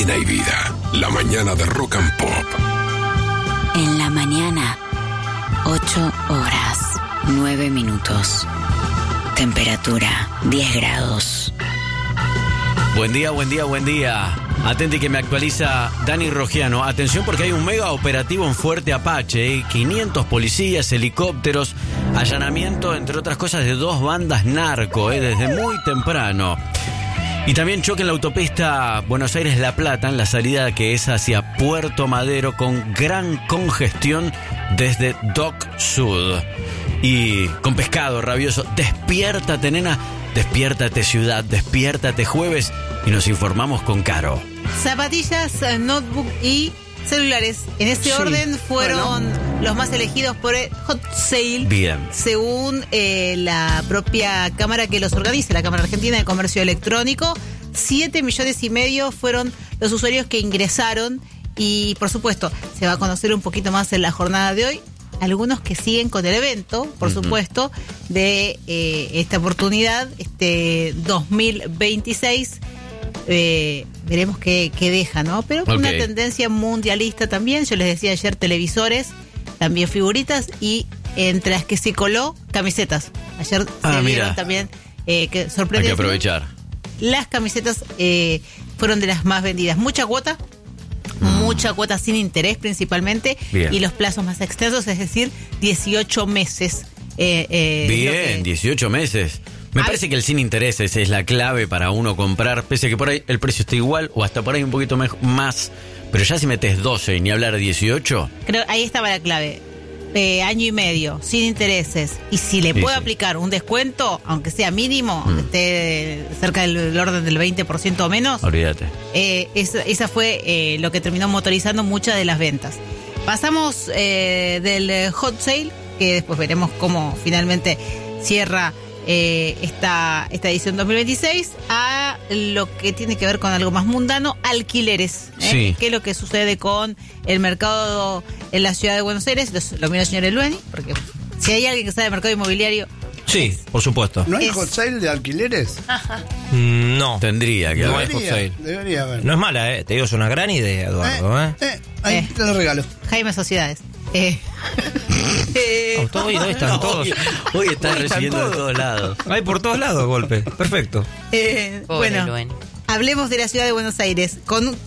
también hay vida. La mañana de Rock and Pop. En la mañana, 8 horas, 9 minutos. Temperatura, 10 grados. Buen día, buen día, buen día. Atenti que me actualiza Dani Rogiano. Atención porque hay un mega operativo en Fuerte Apache, 500 policías, helicópteros, allanamiento, entre otras cosas, de 2 bandas narco, desde muy temprano. Y también choque en la autopista Buenos Aires-La Plata, en la salida que es hacia Puerto Madero, con gran congestión desde Dock Sud. Y con pescado rabioso. Despiértate, nena. Despiértate, ciudad. Despiértate, jueves. Y nos informamos con Caro. Zapatillas, notebook y celulares. En este orden fueron los más elegidos por el Hot Sale. Bien. Según la propia cámara que los organiza, la Cámara Argentina de Comercio Electrónico. 7,5 millones fueron los usuarios que ingresaron. Y por supuesto, se va a conocer un poquito más en la jornada de hoy. Algunos que siguen con el evento, por supuesto, de esta oportunidad, 2026. Veremos qué deja, ¿no? Pero con una tendencia mundialista también. Yo les decía ayer, televisores, también figuritas y entre las que se coló, camisetas. Ayer se vieron también, que sorprendente. Hay que aprovechar. Las camisetas fueron de las más vendidas. Mucha cuota sin interés principalmente. Bien. Y los plazos más extensos, es decir, 18 meses. Bien, 18 meses. Me parece que el sin intereses es la clave para uno comprar, pese a que por ahí el precio está igual o hasta por ahí un poquito más. Pero ya si metes 12 y ni hablar de 18. Creo ahí estaba la clave. Año y medio, sin intereses. Y si le puedo aplicar un descuento, aunque sea mínimo, esté cerca del orden del 20% o menos. Olvídate. Esa fue lo que terminó motorizando muchas de las ventas. Pasamos del Hot Sale, que después veremos cómo finalmente cierra esta edición 2026, a lo que tiene que ver con algo más mundano, alquileres. ¿Qué es lo que sucede con el mercado en la ciudad de Buenos Aires? Lo mira el señor Elueni, porque si hay alguien que sabe de mercado inmobiliario... Sí, por supuesto. ¿No hay hot sale de alquileres? No. Tendría que haber hot sale. Debería haber. No es mala, te digo, es una gran idea, Eduardo. Ahí te lo regalo. Jaime Sociedades. Hoy están todos. Hoy están recibiendo de todos lados. Hay por todos lados golpe. Perfecto. Bueno, hablemos de la ciudad de Buenos Aires. Con un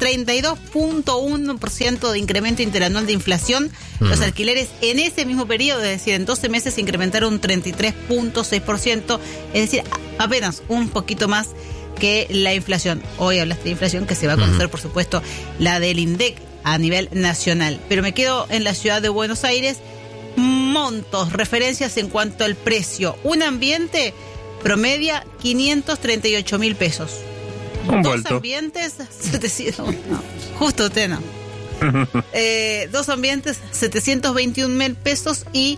32.1% de incremento interanual de inflación, los alquileres en ese mismo periodo, es decir, en 12 meses, incrementaron un 33.6%, es decir, apenas un poquito más que la inflación. Hoy hablaste de inflación, que se va a conocer, por supuesto, la del INDEC a nivel nacional. Pero me quedo en la ciudad de Buenos Aires. Montos, referencias en cuanto al precio. Un ambiente promedia 538.000 pesos. Dos ambientes, 700. No, justo usted no. 2 ambientes, 721.000 pesos y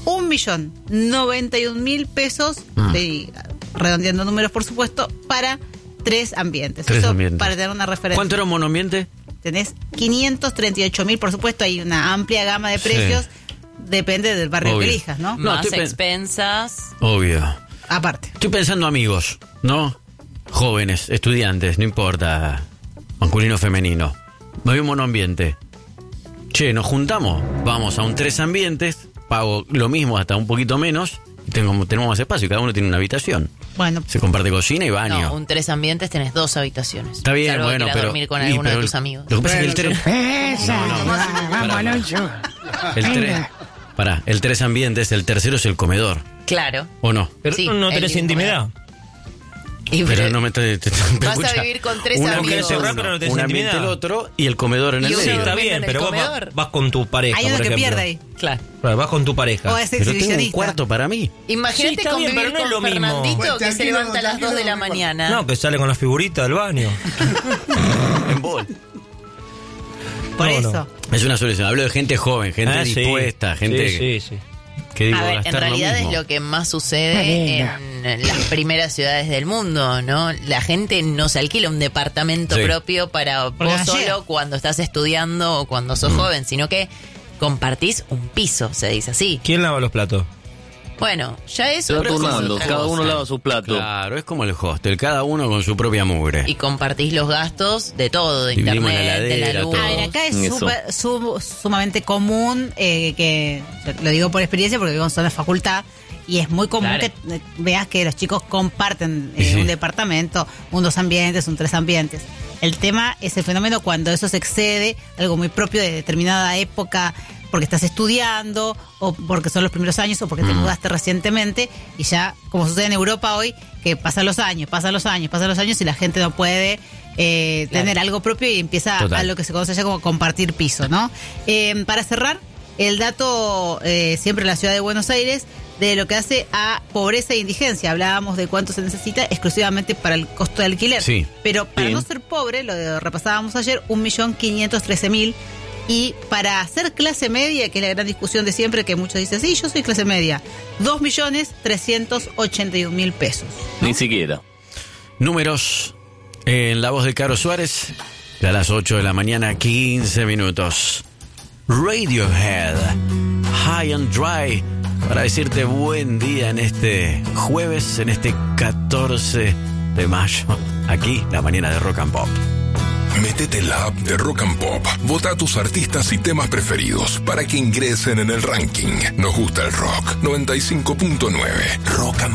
1.091.000 pesos, redondeando números, por supuesto, para 3 ambientes. Tres ambientes. Para tener una referencia. ¿Cuánto era un monoambiente? Tenés 538.000, por supuesto, hay una amplia gama de precios. Depende del barrio que elijas, ¿no? Más expensas. Obvio. Aparte. Estoy pensando amigos, ¿no? Jóvenes, estudiantes, no importa. Masculino o femenino. Me voy a un monoambiente. Che, nos juntamos. Vamos a un 3 ambientes. Pago lo mismo, hasta un poquito menos. Tenemos más espacio. Cada uno tiene una habitación. Bueno. Se comparte cocina y baño. No, un 3 ambientes tenés 2 habitaciones. Está bien, Salvo bueno, que pero... dormir con alguno de tus amigos. Lo que pasa es que el 3... Vamos, Alonso. El 3... Pará, el 3 ambientes, el tercero es el comedor. Claro. ¿O no? Pero Sí, no tenés intimidad. Pero no me estoy... Vas a vivir con 3 amigos. Un ambiente el otro y el comedor en el medio. Está bien, pero vos vas con tu pareja. Hay uno por que ejemplo. pierde ahí. Claro. Vas con tu pareja. O es Pero tengo un exhibicionista. cuarto para mí. Imagínate Sí, está bien, convivir pero no es con lo mismo. Fernandito, Pues, que se levanta a las 2 de la mañana. No, que sale con la figurita del baño. En bol. Por No, eso. no. Es una solución. Hablo de gente joven, gente dispuesta, gente Sí. que digo, A ver, en gastar realidad lo es mismo. lo que más sucede en las primeras ciudades del mundo, ¿no? La gente no se alquila un departamento propio para vos solo cuando estás estudiando o cuando sos joven, sino que compartís un piso, se dice así. ¿Quién lava los platos? Bueno, ya eso... Se va turnando, cada uno lava su plato. Claro, es como el hostel, cada uno con su propia mugre. Y compartís los gastos de todo, de Dividimos internet, la heladera, de la luz. todo. A ver, acá es sumamente común, que lo digo por experiencia porque vivo en zona de facultad, y es muy común que veas que los chicos comparten un departamento, un 2 ambientes, un 3 ambientes. El tema es el fenómeno cuando eso se excede, algo muy propio de determinada época, porque estás estudiando, o porque son los primeros años, o porque te mudaste recientemente, y ya, como sucede en Europa hoy, que pasan los años, y la gente no puede tener algo propio y empieza a lo que se conoce ya como compartir piso, ¿no? Para cerrar, el dato siempre en la ciudad de Buenos Aires de lo que hace a pobreza e indigencia. Hablábamos de cuánto se necesita exclusivamente para el costo de alquiler. Sí. Pero para no ser pobre, lo repasábamos ayer, 1.513.000. Y para ser clase media, que es la gran discusión de siempre, que muchos dicen, sí, yo soy clase media, 2.381.000 pesos, ¿no? Ni siquiera. Números en la voz de Caro Suárez, a las 8 de la mañana, 15 minutos. Radiohead, High and Dry, para decirte buen día en este jueves, en este 14 de mayo, aquí, la mañana de Rock and Pop. Métete en la app de Rock and Pop, vota a tus artistas y temas preferidos para que ingresen en el ranking. Nos gusta el rock, 95.9, Rock and